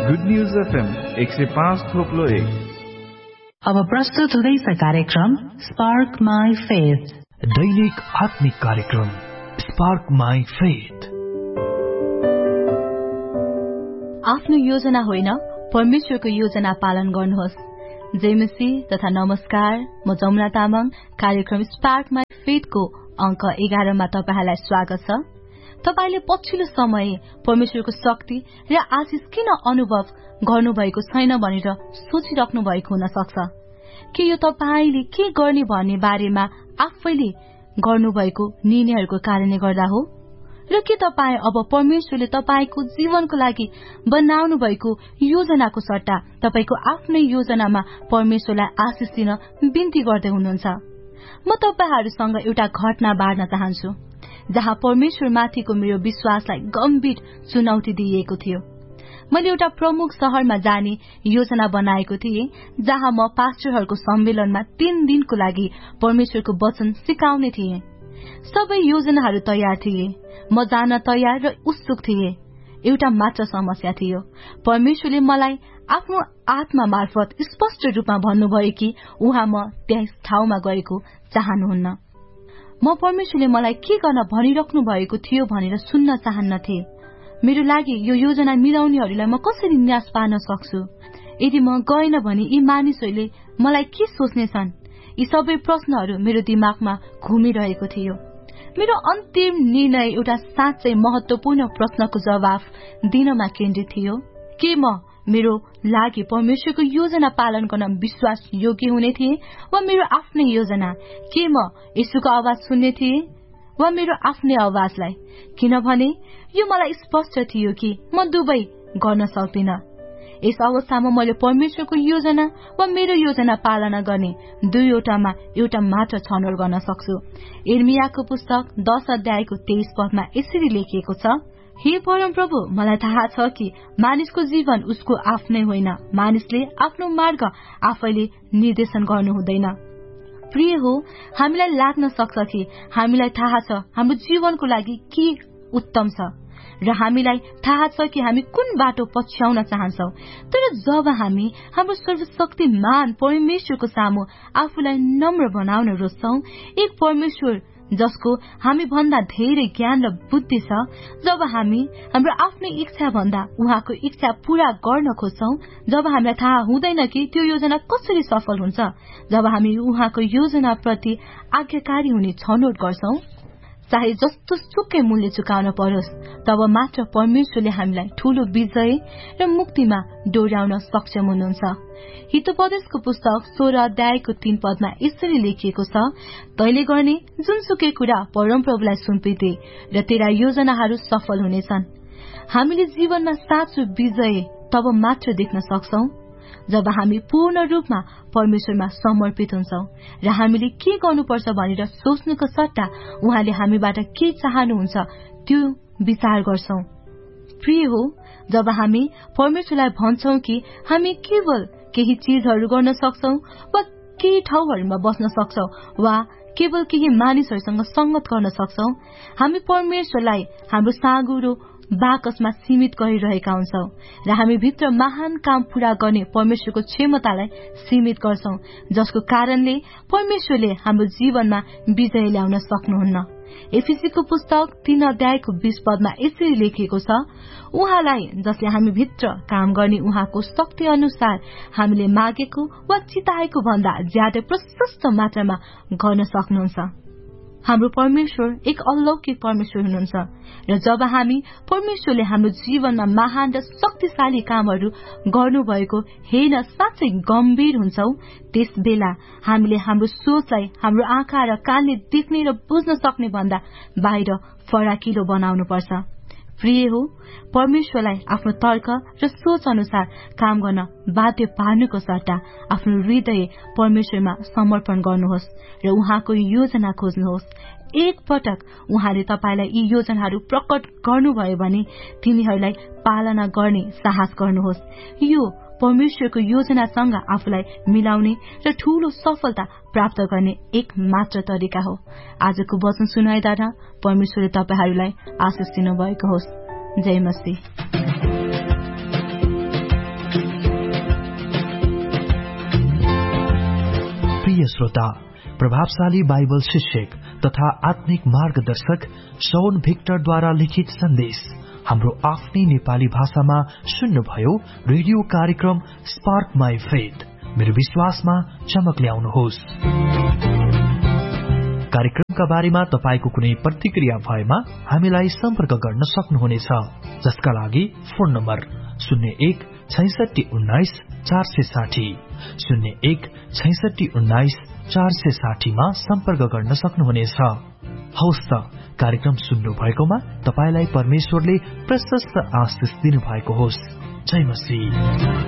Good news FM 105.1। अब प्रस्तुत हुँदैछ कार्यक्रम स्पार्क माई फेथ, दैनिक आत्मिक कार्यक्रम स्पार्क माई फेथ। आफ्नो योजना होइन, परमेश्वरको योजना पालन गर्नुहोस्। जय मसीह तथा नमस्कार, म जमुना तामाङ। कार्यक्रम स्पार्क माई फेथको अंक 11 मा तपाईलाई स्वागत छ। तपाईले पछिल्लो समय परमेश्वरको शक्ति र आशिष किन अनुभव गर्नुभएको छैन भनेर सोचिराख्नु भएको हुन सक्छ। के यो तपाईले के गर्ने भन्ने बारेमा आफैले गर्नुभएको निर्णयहरूको कारणले गर्दा हो, र के तपाई अब परमेश्वरले तपाईको जीवनको लागि बनाउनु भएको योजनाको सट्टा तपाईको आफ्नै योजनामा परमेश्वरलाई आशिष दिन बिन्ती गर्दै हुनुहुन्छ? म तपाईहरुसँग एउटा घटना बाँड्न चाहन्छु जहाँ परमेश्वरमाथिको मेरो विश्वासलाई गम्भीर चुनौती दिइएको थियो। मैले एउटा प्रमुख शहरमा जाने योजना बनाएको थिएँ, जहाँ म पास्टरहरूको सम्मेलनमा 3 दिनको लागि परमेश्वरको वचन सिकाउने थिएँ। सबै योजनाहरू तयार थिए, म जान तयार र उत्सुक थिएँ। एउटा मात्र समस्या थियो, परमेश्वरले मलाई आफ्नो आत्मा मार्फत स्पष्ट रूपमा भन्नुभयो कि उहाँ म त्यस ठाउँमा गएको चाहनुहुन्न। म परमेश्वरले मलाई के गर्न भनिराख्नु भएको थियो भनेर सुन्न चाहन्नथे। मेरो लागि यो योजना मिलाउनेहरूलाई म कसरी न्यास पार्न सक्छु? यदि म गएन भने यी मानिसहरूले मलाई के सोच्नेछन्? यी सबै प्रश्नहरू मेरो दिमागमा घुमिरहेको थियो। मेरो अन्तिम निर्णय एउटा साँच्चै महत्वपूर्ण प्रश्नको जवाफ दिनमा केन्द्रित थियो। के म मेरो लागि परमेश्वरको योजना पालन गर्न विश्वास योग्य हुने थिए, वा मेरो आफ्नै योजना? के म येशूको आवाज सुन्ने थिए वा मेरो आफ्नै आवाजलाई? किनभने यो मलाई स्पष्ट थियो कि म दुवै गर्न सक्दिन। यस अवस्थामा मैले परमेश्वरको योजना वा मेरो योजना पालना गर्ने दुईवटामा एउटा मात्र छनौट गर्न सक्छु। यिर्मियाको पुस्तक 10 अध्यायको 23 पदमा यसरी लेखिएको छ, हे परमप्रभु, मलाई थाहा छ कि मानिसको जीवन उसको आफ्नै होइन, मानिसले आफ्नो मार्ग आफैले निर्देशन गर्नु हुँदैन। प्रिय हो, हामीलाई लाग्न सक्छ कि हामीलाई थाहा छ हाम्रो जीवनको लागि के उत्तम छ, र हामीलाई थाहा छ कि हामी कुन बाटो पछ्याउन चाहन्छौ। तर जब हामी हाम्रो सर्वशक्तिमान परमेश्वरको सामु आफूलाई नम्र बनाउन रोज्छौ, एक परमेश्वर जसको हामी भन्दा धेरै ज्ञान र बुद्धि छ, जब हामी हाम्रो आफ्नै इच्छा भन्दा उहाँको इच्छा पूरा गर्न खोज्छौ, जब हामीलाई थाहा हुँदैन कि त्यो योजना कसरी सफल हुन्छ, जब हामी उहाँको योजना प्रति आज्ञाकारी हुने छनौट गर्छौ, चाहे जस्तो सुकै मूल्य चुकाउन परोस्, तब मात्र परमेश्वरले हामीलाई ठूलो विजय र मुक्तिमा डोर्याउन सक्षम हुनुहुन्छ। हितोपदेशको पुस्तक 16 अध्यायको 3 पदमा यसरी लेखिएको छ, तैले गर्ने जुनसुकै कुरा परमप्रभुलाई सुम्पिदे र तेरा योजनाहरू सफल हुनेछन्। हामीले जीवनमा साँचो विजय तब मात्र देख्न सक्छौ जब हामी पूर्ण रूपमा परमेश्वरमा समर्पित हुन्छौ र हामीले के गर्नुपर्छ भनेर सोच्नुको सट्टा उहाँले हामीबाट के चाहनुहुन्छ त्यो विचार गर्छौ। प्रिय हो, जब हामी परमेश्वरलाई भन्छौ कि हामी केवल केही चीजहरू गर्न सक्छौ वा केही ठाउँहरूमा बस्न सक्छौ वा केवल केही मानिसहरूसँग संगत गर्न सक्छौ, हामी परमेश्वरलाई हाम्रो साँगुरो बाकसमा सीमित गरिरहेका हुन्छौ र हामी भित्र महान काम पूरा गर्ने परमेश्वरको क्षमतालाई सीमित गर्छौ, जसको कारणले परमेश्वरले हाम्रो जीवनमा विजय ल्याउन सक्नुहुन्न। एफिसीको पुस्तक 3 अध्यायको 20 पदमा यसरी लेखिएको छ, उहाँलाई जसले हामी भित्र काम गर्ने उहाँको शक्ति अनुसार हामीले मागेको वा चिताएको भन्दा ज्यादै प्रशस्त मात्रामा गर्न सक्नुहुन्छ। हाम्रो परमेश्वर एक अलौकिक परमेश्वर हुनुहुन्छ, र जब हामी परमेश्वरले हाम्रो जीवनमा महान र शक्तिशाली कामहरू गर्नुभएको हेर्न साँच्चै गम्भीर हुन्छौ, त्यस बेला हामीले हाम्रो सोचलाई हाम्रो आँखा र कानले देख्ने र बुझ्न सक्ने भन्दा बाहिर फराकिलो बनाउनु पर्छ। प्रिय हो, परमेश्वरलाई आफ्नो तर्क र सोच अनुसार काम गर्न बाध्य पार्नुको सट्टा आफ्नो हृदय परमेश्वरमा समर्पण गर्नुहोस् र उहाँको योजना खोज्नुहोस्। एक पटक उहाँले तपाईलाई यी योजनाहरू प्रकट गर्नुभयो भने तिनीहरूलाई पालना गर्ने साहस गर्नुहोस्। यो परमेश्वरको योजनासँग आफूलाई मिलाउने र ठूलो सफलता प्राप्त गर्ने एक मात्र तरिका हो। आजको वचन सुनाइदारा परमेश्वरले तपाईहरूलाई आशीष दिनुभएको होस्। जय मसीह। श्रोता, प्रभावशाली बाइबल शिक्षक तथा आत्मिक मार्गदर्शक शौन भिक्टरद्वारा लिखित सन्देश हाम्रो आफ्नै नेपाली भाषामा सुन्नुभयो। रेडियो कार्यक्रम स्पार्क माई फेथ, मेरो विश्वासमा चमक ल्याउनुहोस्। कार्यक्रमका बारेमा तपाईको कुनै प्रतिक्रिया भएमा हामीलाई सम्पर्क गर्न सक्नुहुनेछ, जसका लागि फोन नम्बर 016619 460 मा सम्पर्क गर्न सक्नुहुनेछ। हौस् त, कार्यक्रम सुन्नु भएकोमा तपाईलाई परमेश्वरले प्रशस्त आशिष दिनु भएको होस्। जय मसीह।